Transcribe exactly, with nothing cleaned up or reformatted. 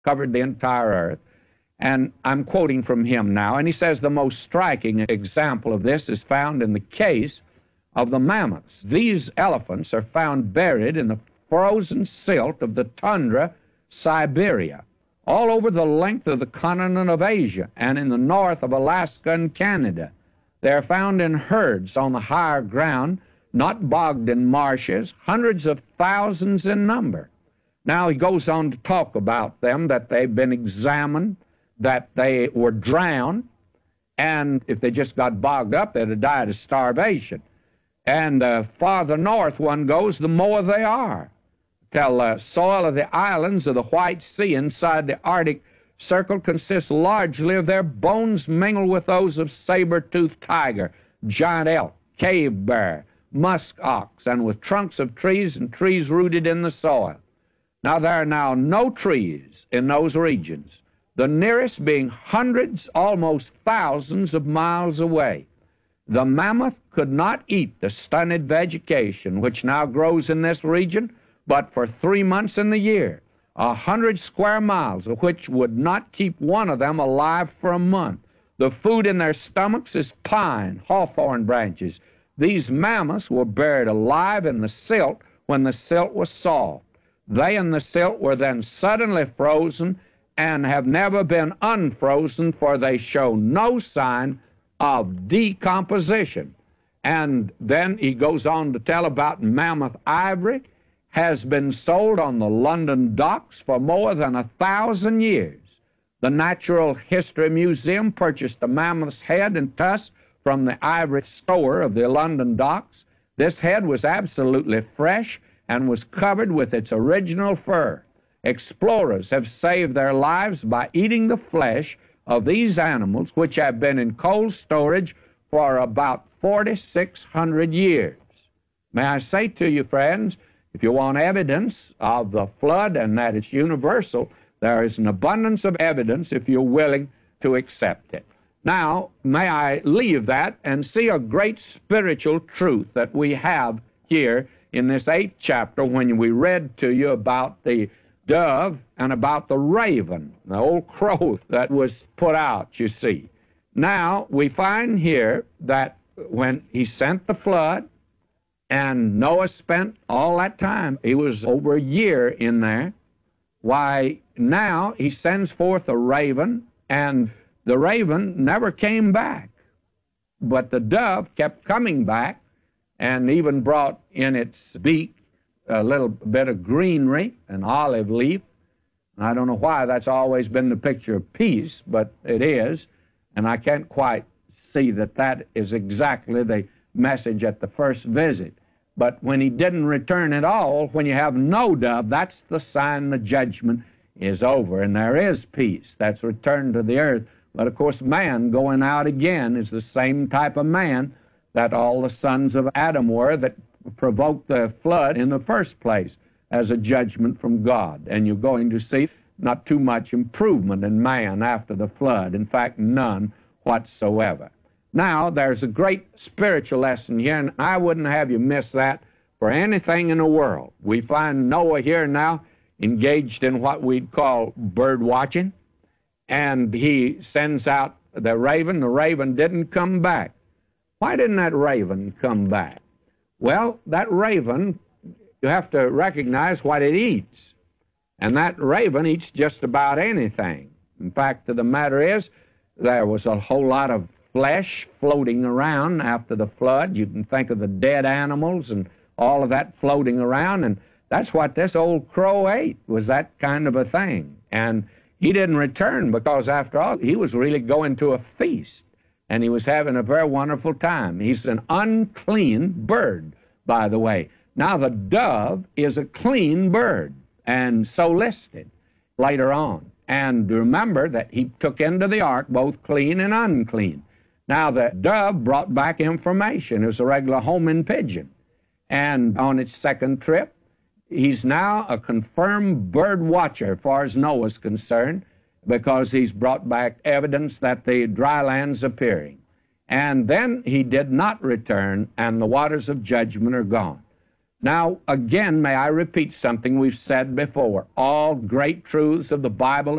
covered the entire earth. And I'm quoting from him now, and he says the most striking example of this is found in the case of the mammoths. These elephants are found buried in the frozen silt of the tundra, Siberia, all over the length of the continent of Asia and in the north of Alaska and Canada. They are found in herds on the higher ground, not bogged in marshes, hundreds of thousands in number. Now he goes on to talk about them, that they've been examined, that they were drowned, and if they just got bogged up, they'd have died of starvation. And the farther north one goes, the more they are, till the soil of the islands of the White Sea inside the Arctic Circle consists largely of their bones mingled with those of saber-toothed tiger, giant elk, cave bear, musk ox, and with trunks of trees and trees rooted in the soil. Now there are now no trees in those regions, the nearest being hundreds, almost thousands of miles away. The mammoth could not eat the stunted vegetation which now grows in this region, but for three months in the year, a hundred square miles of which would not keep one of them alive for a month. The food in their stomachs is pine, hawthorn branches. These mammoths were buried alive in the silt when the silt was soft. They and the silt were then suddenly frozen and have never been unfrozen, for they show no sign of decomposition. And then he goes on to tell about mammoth ivory has been sold on the London docks for more than a thousand years. The Natural History Museum purchased a mammoth's head and tusk from the ivory store of the London docks. This head was absolutely fresh and was covered with its original fur. Explorers have saved their lives by eating the flesh of these animals, which have been in cold storage for about forty-six hundred years. May I say to you, friends, if you want evidence of the flood and that it's universal, there is an abundance of evidence if you're willing to accept it. Now, may I leave that and see a great spiritual truth that we have here in this eighth chapter when we read to you about the dove and about the raven, the old crow that was put out, you see. Now, we find here that when he sent the flood, and Noah spent all that time, he was over a year in there, why, now he sends forth a raven, and the raven never came back. But the dove kept coming back, and even brought in its beak a little bit of greenery, an olive leaf. I don't know why that's always been the picture of peace, but it is, and I can't quite see that that is exactly the message at the first visit. But when he didn't return at all, when you have no dove, that's the sign the judgment is over, and there is peace. That's returned to the earth. But, of course, man going out again is the same type of man that all the sons of Adam were that provoked the flood in the first place as a judgment from God. And you're going to see not too much improvement in man after the flood. In fact, none whatsoever. Now, there's a great spiritual lesson here, and I wouldn't have you miss that for anything in the world. We find Noah here now engaged in what we'd call bird watching, and he sends out the raven. The raven didn't come back. Why didn't that raven come back? Well, that raven, you have to recognize what it eats, and that raven eats just about anything. In fact, the matter is, there was a whole lot of flesh floating around after the flood. You can think of the dead animals and all of that floating around, and that's what this old crow ate, was that kind of a thing. And he didn't return because, after all, he was really going to a feast, and he was having a very wonderful time. He's an unclean bird, by the way. Now, the dove is a clean bird, and so listed later on. And remember that he took into the ark both clean and unclean. Now, the dove brought back information. It was a regular homing pigeon. And on its second trip, he's now a confirmed bird watcher as far as Noah's concerned, because he's brought back evidence that the dry land's appearing. And then he did not return, and the waters of judgment are gone. Now, again, may I repeat something we've said before. All great truths of the Bible